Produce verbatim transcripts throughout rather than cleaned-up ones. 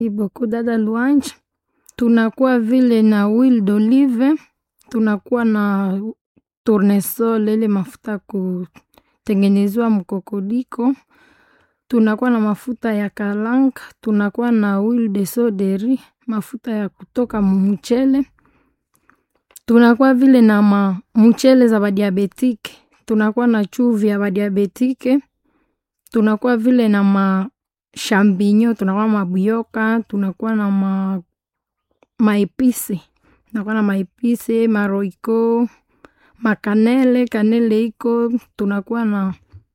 Beaucoup dada Luanji. Tunakuwa vile na huile d'olive, tunakuwa na tournesol ile mafuta kutengenezwa mkokodiko, tunakuwa na mafuta ya kalanga, tunakuwa na huile de soderi, mafuta ya kutoka mchele, tunakuwa vile na ma mchele za badiabetike, tunakuwa na chumvi ya badiabetike, tunakuwa vile na ma champignon, tunakuwa na mabuyoka, tunakuwa na ma maepisi, tunakuwa na maepisi, maroiko, makanele, kanele iko, tunakuwa na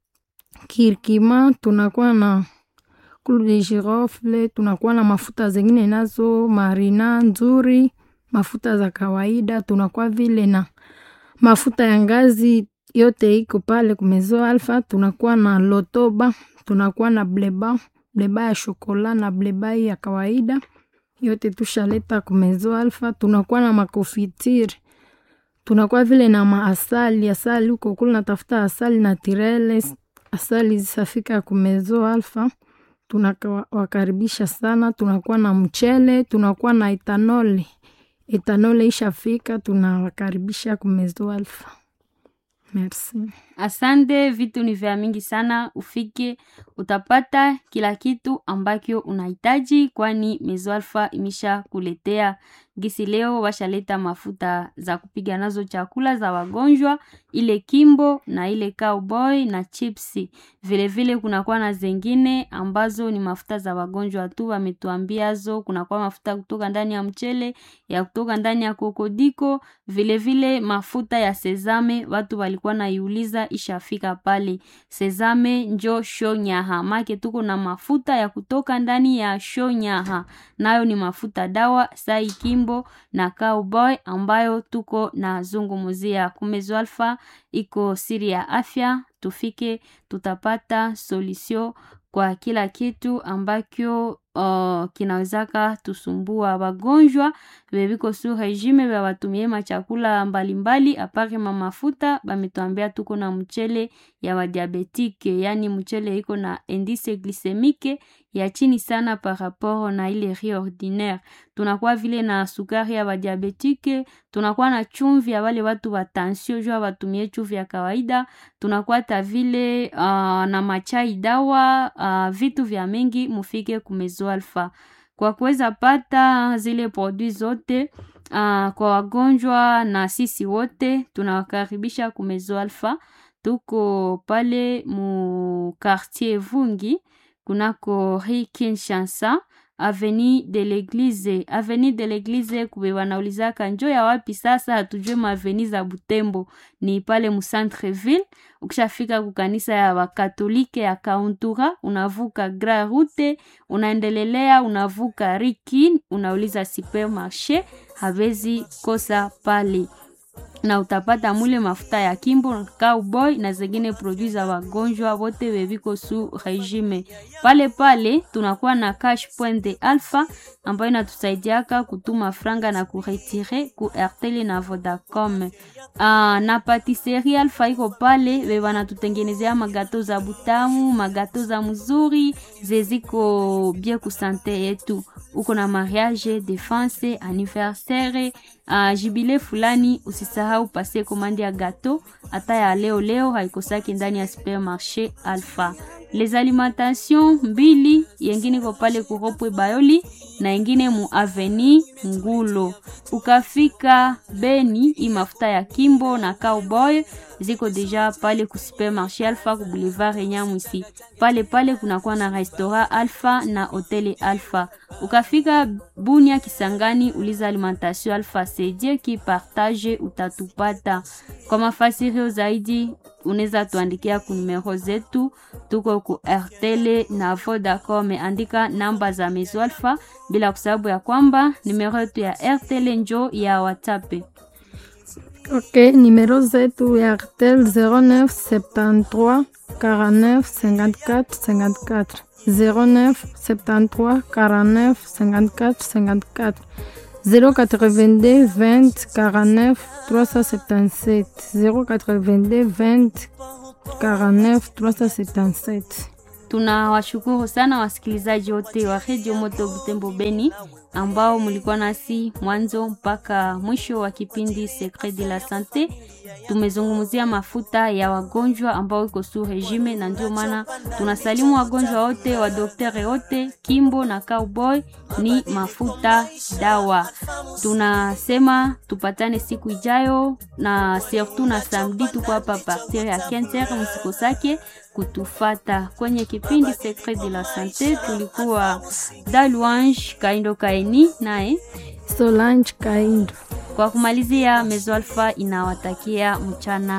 kirkima, tunakuwa na clou de girofle, tunakuwa na mafuta zengine nazo, marina, nzuri, mafuta za kawaida, tunakuwa vile na mafuta ya ngazi yote iko pale kumezo alfa, tunakuwa na lotoba, tunakuwa na bleba, bleba ya shokola na bleba ya kawaida, yote tushaleta kumezo alfa, tunakuwa na makofitiri, tunakuwa vile na maasali, asali uko kule natafuta asali na tirele, asali zisafika kumezo alfa, tunawakaribisha sana, tunakuwa na mchele, tunakuwa na etanoli, etanoli ishafika, tunawakaribisha kumezo alfa. Merci. Asante, vitu ni vya mingi sana, ufike utapata kila kitu ambakyo unahitaji, kwani Mezo Alpha imesha kuletea gisi. Leo washaleta mafuta za kupiga nazo chakula za wagonjwa, ile kimbo na ile cowboy na chipsi. Vile vile kunakuwa na zengine ambazo ni mafuta za wagonjwa tu, wametuambiazo. Kunakuwa mafuta kutoka ndani ya mchele, ya kutoka ndani ya kokodiko, vile vile mafuta ya sezame. Watu walikuwa na iuliza, ishafika pale. Sezame njo shonyaha, make tuko na mafuta ya kutoka ndani ya shonyaha, nayo ni mafuta dawa sai kimbo na cowboy ambayo tuko na zungumuzia. Kumezo Alpha iko siri ya afya, tufike tutapata solution kwa kila kitu ambakyo uh, kinawezaka tusumbua wagonjwa. Bebiko su regime ba watumie machakula mbalimbali apare mafuta, bametuambia tuko na mchele ya wadiabetike, yani mchele iko na indice glycemique ya chini sana par rapport na ile riz ordinaire. Tunakuwa vile na sukari ya wadiabetike, tunakuwa na chumvi ya wale watu wa tension, jua watumie chumvi ya kawaida, tunakuwa ta vile uh, na machai dawa, uh, vitu vya mengi. Mufike Kumezo Alpha kwa kuweza pata zile produits zote uh, kwa wagonjwa na sisi wote. Tunawakaribisha Kumezo Alpha, tuko pale mu quartier Vungi, kunako Rue Kinshasa, Avenue de l'Eglise. Avenue de l'Eglise kube wanauliza kanjo ya wapi sasa, hatujue maaveni za Butembo, ni pale mu centre-ville. Ukishafika kukanisa ya wakatolike ya Kauntura, unavuka Grand Route, unaendelelea, unavuka Rikin, unauliza supermarché, havezi kosa pale. Na utapata mule mafuta ya kimbo, cowboy na zengine produits za wagonjwa wote webiko su regime. Pale pale tunakuwa na cash point de Alpha ambayo inatusaidiaka kutuma franga na kuretire ku Airtel na Vodacom. Uh, na patisserie Alpha iko pale, we wanatutengenezea magato za butamu, magato za mzuri, zeziko bien ku sante yetu. Uko na mariage, défense, anniversaire, uh, jibile fulani, usisahau pase komandi ya gato, ata ya leo leo haikosaki ndani ya supermarché Alpha. Les alimentations mbili, yengine ko pale kuropwe Bayoli na yengine mu Avenue Ngulo. Ukafika Beni, imafuta ya kimbo na cowboy ziko deja pale ku supermarché Alpha ku boulevard Nyamwisi. Pale pale kunakuwa na restaurant Alpha na hotel Alpha. Ukafika Bunia Kisangani, uliza alimentation Alpha, c'est Dieu qui partage, utatupata. Kwa mafasirio zaidi unaweza tuandikia ku numero zetu, tuko ku Airtel na Vodacom, andika namba za Mezo Alpha, bila kusababu ya kwamba numero yetu ya Airtel njo ya WhatsApp. Ok, numero zetu ya Airtel zero neuf sept-trois quarante-neuf cinquante-quatre cinquante-quatre, zero neuf sept-trois quarante-neuf cinquante-quatre cinquante-quatre, zéro quatre-vingt-deux vingt quarante-neuf trois cent soixante-dix-sept, zéro quatre-vingt-deux vingt quarante-neuf trois cent soixante-dix-sept. Tunawashukuru sana wasikilizaji wote wa Radio Moto Butembo Beni ambao mlikuwa nasi mwanzo mpaka mwisho wa kipindi Secret de la Santé. Tumezungumzia mafuta ya wagonjwa ambao iko sous regime, na ndio maana tunasalimu wagonjwa wote, wa daktari wote, Kimbo na Cowboy ni mafuta dawa. Tunasema tupatane siku ijayo, na surtout na samedi tuko hapa partir ya quinze heures, msikosake kutufata kwenye kipindi Secret de la Santé. Tulikuwa Dalouange Kaindo Kaini nae Solange Kaindo. Kwa kumalizia, Mezo Alpha inawatakia mchana